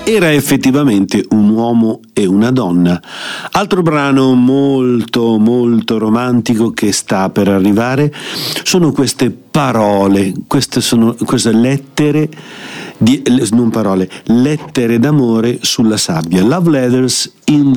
era effettivamente un uomo e una donna. Altro brano molto molto romantico che sta per arrivare sono queste parole, queste lettere lettere d'amore sulla sabbia. Love Letters in